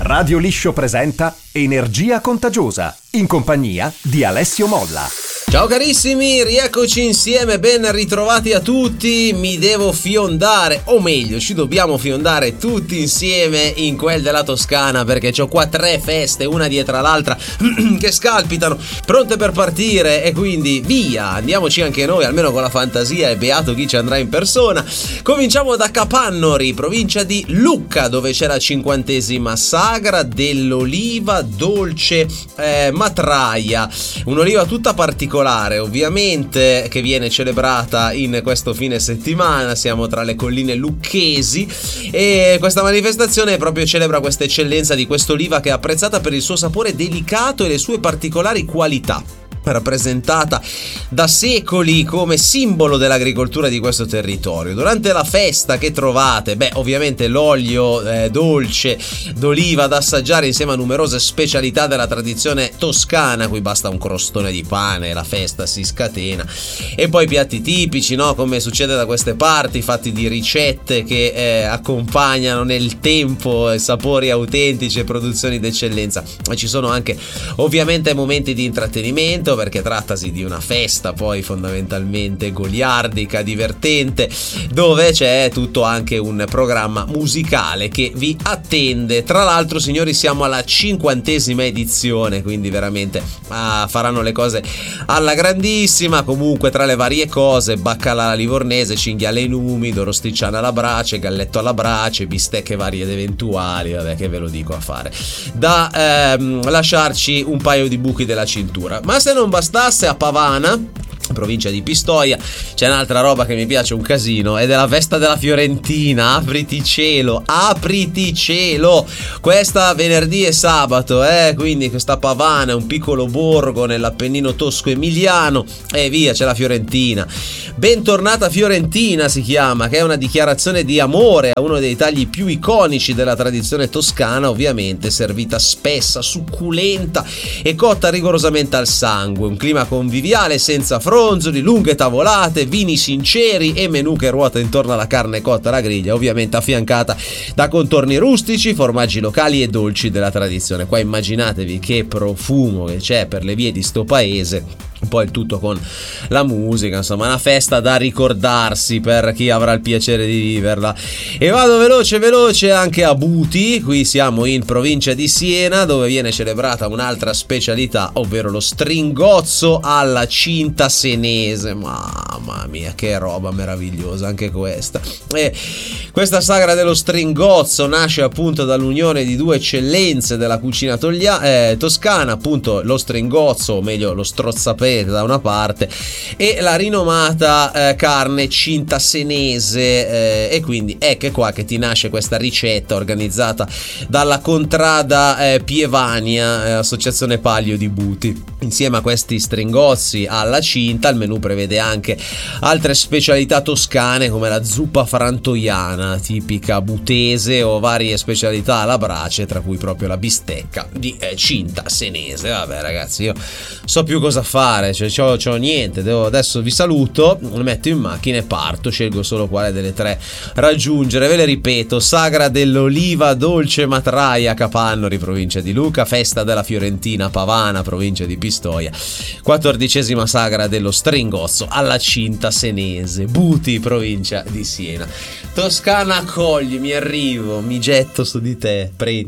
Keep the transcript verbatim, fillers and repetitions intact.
Radio Liscio presenta Energia Contagiosa, in compagnia di Alessio Molla. Ciao carissimi, rieccoci insieme, ben ritrovati a tutti. Mi devo fiondare, o meglio, ci dobbiamo fiondare tutti insieme in quel della Toscana, perché c'ho qua tre feste, una dietro l'altra, che scalpitano, pronte per partire, e quindi via, andiamoci anche noi, almeno con la fantasia, e beato chi ci andrà in persona. Cominciamo da Capannori, provincia di Lucca, dove c'è la cinquantesima sagra dell'oliva dolce eh, matraia, un'oliva tutta particolare ovviamente, che viene celebrata in questo fine settimana. Siamo tra le colline lucchesi e questa manifestazione proprio celebra questa eccellenza di quest'oliva, che è apprezzata per il suo sapore delicato e le sue particolari qualità, rappresentata da secoli come simbolo dell'agricoltura di questo territorio. Durante la festa che trovate, beh, ovviamente l'olio eh, dolce d'oliva da assaggiare insieme a numerose specialità della tradizione toscana, cui basta un crostone di pane e la festa si scatena, e poi piatti tipici, no? Come succede da queste parti, fatti di ricette che eh, accompagnano nel tempo sapori autentici e produzioni d'eccellenza. E ci sono anche ovviamente momenti di intrattenimento, perché trattasi di una festa poi fondamentalmente goliardica, divertente, dove c'è tutto anche un programma musicale che vi attende. Tra l'altro, signori, siamo alla cinquantesima edizione, quindi veramente ah, faranno le cose alla grandissima. Comunque, tra le varie cose, baccalà alla livornese, cinghiale in umido, rosticciana alla brace, galletto alla brace, bistecche varie ed eventuali, vabbè, che ve lo dico a fare, da ehm, lasciarci un paio di buchi della cintura. Ma se non Non bastasse, a Pavana, provincia di Pistoia, c'è un'altra roba che mi piace un casino, ed è la festa della Fiorentina. Apriti cielo, apriti cielo, questa venerdì e sabato, eh? Quindi questa Pavana è un piccolo borgo nell'Appennino tosco-emiliano, e via, c'è la Fiorentina. Bentornata Fiorentina si chiama, che è una dichiarazione di amore a uno dei tagli più iconici della tradizione toscana, ovviamente servita spessa, succulenta e cotta rigorosamente al sangue. Un clima conviviale senza fronzoli, lunghe tavolate, vini sinceri e menù che ruota intorno alla carne cotta alla griglia, ovviamente affiancata da contorni rustici, formaggi locali e dolci della tradizione. Qua immaginatevi che profumo che c'è per le vie di sto paese. Poi il tutto con la musica, insomma una festa da ricordarsi per chi avrà il piacere di viverla. E vado veloce veloce anche a Buti. Qui siamo in provincia di Siena, dove viene celebrata un'altra specialità, ovvero lo stringozzo alla cinta senese. Mamma mia, che roba meravigliosa anche questa. E questa sagra dello stringozzo nasce appunto dall'unione di due eccellenze della cucina toglia- eh, toscana, appunto lo stringozzo, o meglio lo strozzapete da una parte, e la rinomata eh, carne cinta senese, eh, e quindi ecco qua che ti nasce questa ricetta organizzata dalla Contrada eh, Pievania, eh, associazione Palio di Buti. Insieme a questi stringozzi alla cinta, il menù prevede anche altre specialità toscane come la zuppa frantoiana tipica butese, o varie specialità alla brace, tra cui proprio la bistecca di eh, cinta senese. Vabbè ragazzi, io so più cosa fare, cioè c'ho, c'ho niente, devo, adesso vi saluto, mi metto in macchina e parto, scelgo solo quale delle tre raggiungere. Ve le ripeto: sagra dell'oliva dolce matraia, Capannori, provincia di Lucca; festa della Fiorentina, Pavana, provincia di Pistoia; quattordicesima sagra dello stringozzo alla cinta senese, Buti, provincia di Siena. Toscana, accoglimi, arrivo, mi getto su di te, prendi.